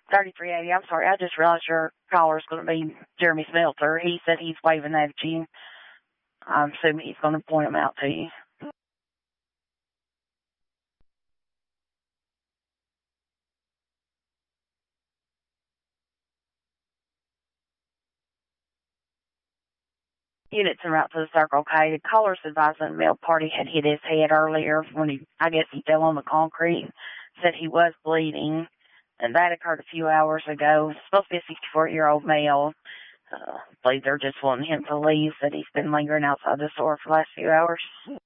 3380, I'm sorry, I just realized your caller's going to be Jeremy Smelter. He said he's waving at you. I'm assuming he's going to point him out to you. Units en route to the Circle K. The caller's advised that the male party had hit his head earlier when he fell on the concrete. Said he was bleeding, and that occurred a few hours ago. It's supposed to be a 64-year-old male. I believe they're just wanting him to leave. Said he's been lingering outside the store for the last few hours.